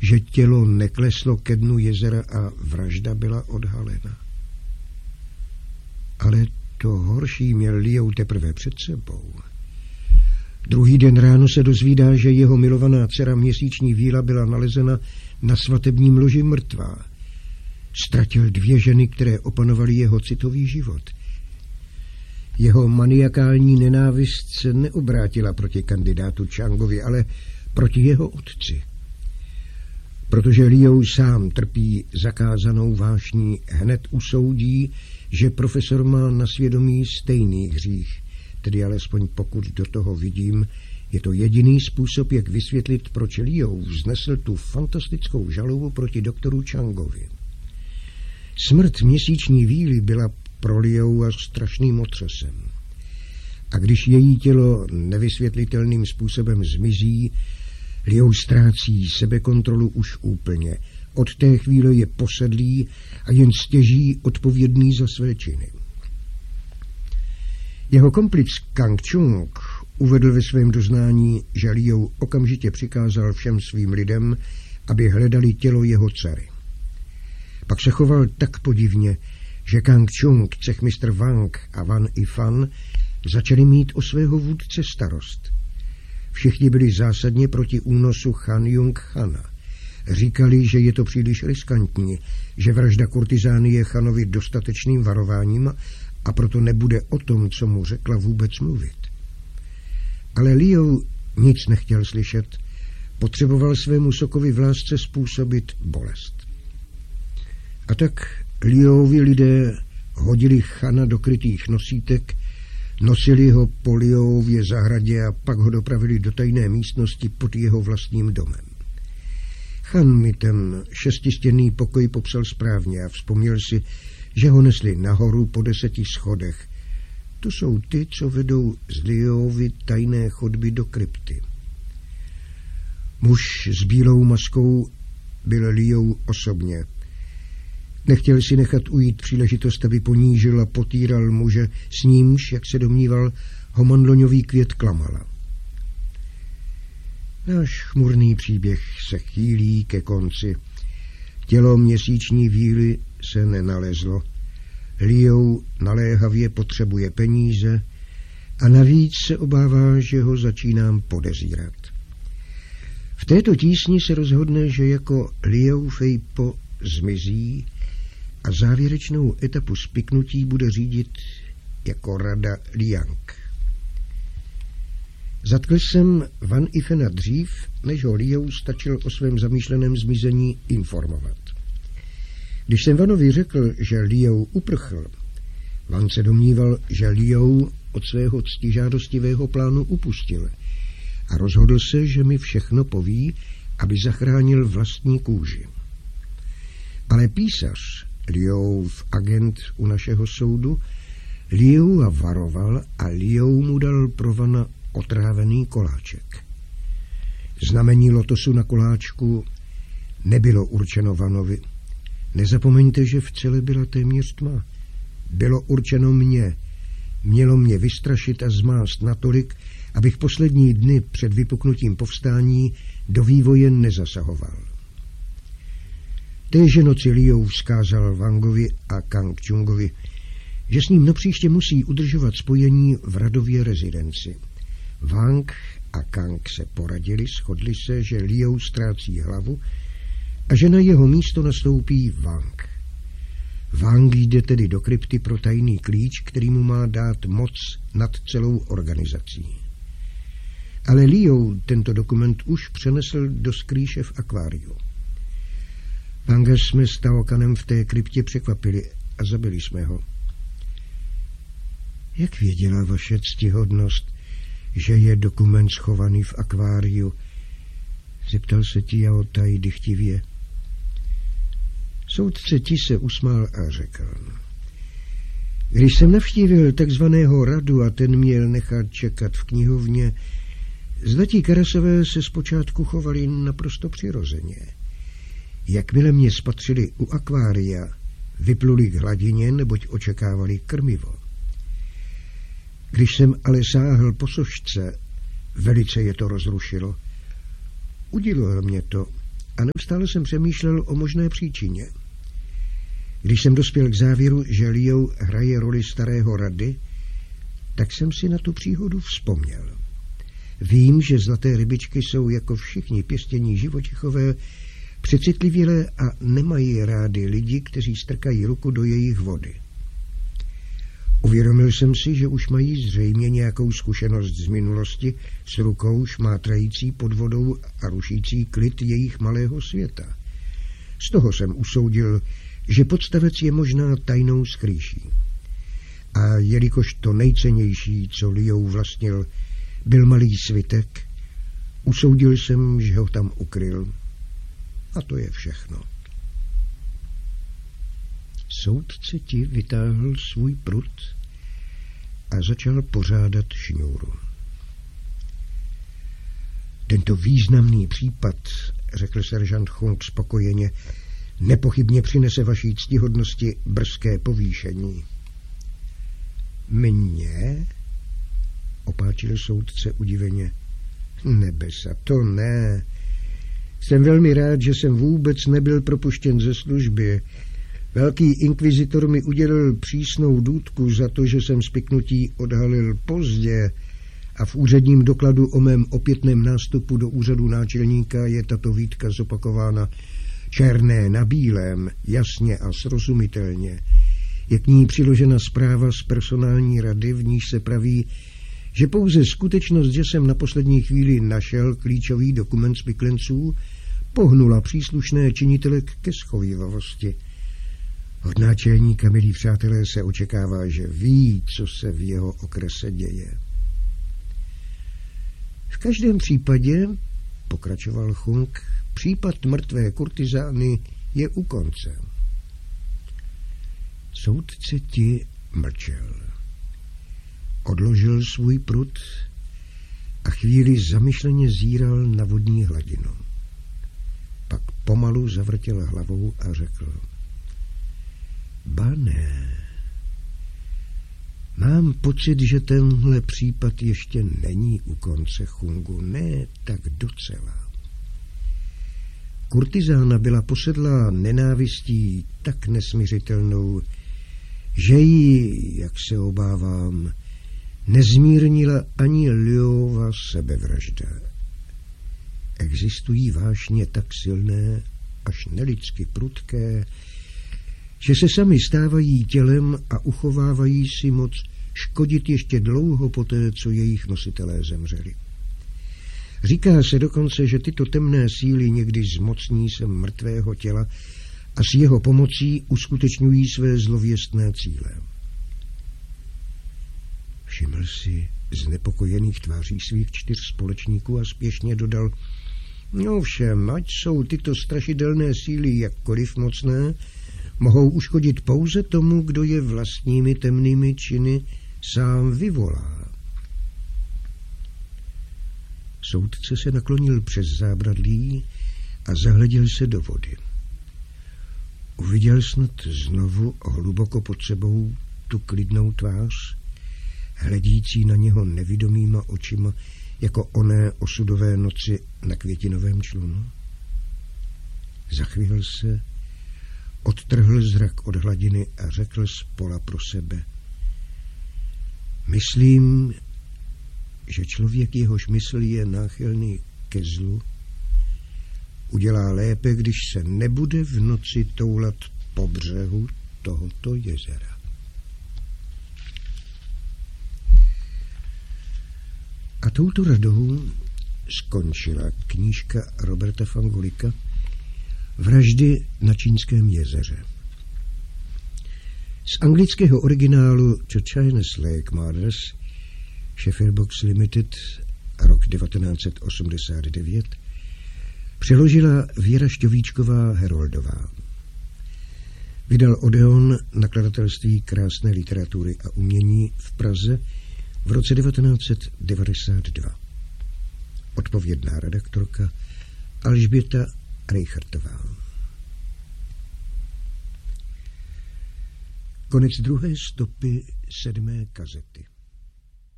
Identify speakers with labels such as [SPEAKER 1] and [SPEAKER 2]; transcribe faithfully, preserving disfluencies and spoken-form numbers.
[SPEAKER 1] že tělo nekleslo ke dnu jezera a vražda byla odhalena. Ale to horší měl Liou teprve před sebou. Druhý den ráno se dozvídá, že jeho milovaná dcera Měsíční víla byla nalezena na svatebním loži mrtvá. Ztratil dvě ženy, které opanovaly jeho citový život. Jeho maniakální nenávist se neobrátila proti kandidátu Changovi, ale proti jeho otci. Protože Liou sám trpí zakázanou vášní, hned usoudí, že profesor má na svědomí stejný hřích, tedy alespoň pokud do toho vidím, je to jediný způsob, jak vysvětlit, proč Liou vznesl tu fantastickou žalobu proti doktoru Changovi. Smrt Měsíční víly byla pro Liou a strašným otřesem. A když její tělo nevysvětlitelným způsobem zmizí, Liou ztrácí sebekontrolu už úplně. Od té chvíle je posedlý a jen stěží odpovědný za své činy. Jeho komplic Kang Chung uvedl ve svém doznání, že Liou okamžitě přikázal všem svým lidem, aby hledali tělo jeho dcery. Pak se choval tak podivně, že Kang Chung, cechmistr Wang a Wan Yifan začali mít o svého vůdce starost. Všichni byli zásadně proti únosu Han Jung Chana. Říkali, že je to příliš riskantní, že vražda kurtizány je Chanovi dostatečným varováním a proto nebude o tom, co mu řekla, vůbec mluvit. Ale Liou nic nechtěl slyšet, potřeboval svému sokovi v lásce způsobit bolest. A tak Liouvi lidé hodili Chana do krytých nosítek, nosili ho po Liouově zahradě a pak ho dopravili do tajné místnosti pod jeho vlastním domem. Chan mi ten šestistěnný pokoj popsal správně a vzpomněl si, že ho nesli nahoru po deseti schodech. To jsou ty, co vedou z Liouovy tajné chodby do krypty. Muž s bílou maskou byl Liou osobně. Nechtěl si nechat ujít příležitost, aby ponížil a potýral muže, s nímž, jak se domníval, ho mandloňový květ klamala. Náš chmurný příběh se chýlí ke konci. Tělo Měsíční víly se nenalezlo. Liou naléhavě potřebuje peníze a navíc se obává, že ho začínám podezírat. V této tísni se rozhodne, že jako Liou Feipo zmizí a závěrečnou etapu spiknutí bude řídit jako rada Liang. Zatkl jsem Wan Yifana dřív, než ho Liou stačil o svém zamýšleném zmizení informovat. Když jsem Wanovi řekl, že Liou uprchl, Wan se domníval, že Liou od svého ctižádostivého plánu upustil a rozhodl se, že mi všechno poví, aby zachránil vlastní kůži. Ale písař, Liouův agent u našeho soudu, Liou varoval a Liou mu dal pro Vana otrávený koláček. Znamení lotosu na koláčku nebylo určeno Vanovi. Nezapomeňte, že v celé byla téměř tma. Bylo určeno mně. Mělo mě vystrašit a zmást natolik, abych poslední dny před vypuknutím povstání do vývoje nezasahoval. Téže noci Liou vzkázal Wangovi a Kang Chungovi, že s ním napříště musí udržovat spojení v radově rezidenci. Wang a Kang se poradili, shodli se, že Liou ztrácí hlavu a že na jeho místo nastoupí Wang. Wang jde tedy do krypty pro tajný klíč, který mu má dát moc nad celou organizací. Ale Liou tento dokument už přenesl do skrýše v akváriu. Wanga jsme s Taokanem v té kryptě překvapili a zabili jsme ho. Jak věděla vaše ctihodnost, že je dokument schovaný v akváriu? Zeptal se Tiao Tai dychtivě. Soudce Ti se usmál a řekl. Když jsem navštívil takzvaného radu a ten měl nechat čekat v knihovně, zlatí karasové se zpočátku chovali naprosto přirozeně. Jakmile mě spatřili u akvária, vypluli k hladině, neboť očekávali krmivo. Když jsem ale sáhl po sošce, velice je to rozrušilo. Udivilo mě to a neustále jsem přemýšlel o možné příčině. Když jsem dospěl k závěru, že Leo hraje roli starého rady, tak jsem si na tu příhodu vzpomněl. Vím, že zlaté rybičky jsou jako všichni pěstění živočichové přecitlivělé a nemají rádi lidi, kteří strkají ruku do jejich vody. Uvědomil jsem si, že už mají zřejmě nějakou zkušenost z minulosti s rukou šmátrající pod vodou a rušící klid jejich malého světa. Z toho jsem usoudil, že podstavec je možná tajnou skrýší. A jelikož to nejcennější, co Leo vlastnil, byl malý svitek, usoudil jsem, že ho tam ukryl. A to je všechno. Soudce ti vytáhl svůj prut a začal pořádat šňůru. Tento významný případ, řekl seržant Hung spokojeně, nepochybně přinese vaší ctihodnosti brzké povýšení. Mně? Opáčil soudce udiveně. Nebesa, to ne. Jsem velmi rád, že jsem vůbec nebyl propuštěn ze služby. Velký inkvizitor mi udělil přísnou důtku za to, že jsem spiknutí odhalil pozdě a v úředním dokladu o mém opětném nástupu do úřadu náčelníka je tato výtka zopakována černé na bílém, jasně a srozumitelně. Je k ní přiložena zpráva z personální rady, v níž se praví, že pouze skutečnost, že jsem na poslední chvíli našel klíčový dokument spiklenců, pohnula příslušné činitele ke schovívavosti. Od náčelníka, milí přátelé, se očekává, že ví, co se v jeho okrese děje. V každém případě, pokračoval Hung, případ mrtvé kurtizány je u konce. Soudce ti mlčel. Odložil svůj prut a chvíli zamyšleně zíral na vodní hladinu. Pak pomalu zavrtěl hlavou a řekl: Ba ne. Mám pocit, že tenhle případ ještě není u konce, Hungu. Ne tak docela. Kurtizána byla posedlá nenávistí tak nesmiřitelnou, že ji, jak se obávám, nezmírnila ani Leova sebevražda. Existují vášně tak silné, až nelidsky prudké, že se sami stávají tělem a uchovávají si moc škodit ještě dlouho poté, co jejich nositelé zemřeli. Říká se dokonce, že tyto temné síly někdy zmocní se mrtvého těla a s jeho pomocí uskutečňují své zlověstné cíle. Všiml si znepokojených tváří svých čtyř společníků a spěšně dodal: No všem, ať jsou tyto strašidelné síly jakkoliv mocné, mohou uškodit pouze tomu, kdo je vlastními temnými činy sám vyvolá. Soudce se naklonil přes zábradlí a zahleděl se do vody. Uviděl snad znovu hluboko pod sebou tu klidnou tvář, hledící na něho nevidomýma očima, jako oné osudové noci na květinovém člunu. Zachvěl se, odtrhl zrak od hladiny a řekl zpola pro sebe: Myslím, že člověk, jehož mysl je náchylný ke zlu, udělá lépe, když se nebude v noci toulat po břehu tohoto jezera. A touto radou skončila knížka Roberta Fangolika Vraždy na Čínském jezeře. Z anglického originálu The Chinese Lake Murders, Sheffield Books Limited, rok devatenáct set osmdesát devět, přeložila Věra Šťovíčková Heroldová. Vydal Odeon nakladatelství krásné literatury a umění v Praze v roce devatenáct set devadesát dva. Odpovědná redaktorka Alžběta Reichartová. Konec druhé stopy sedmé kazety.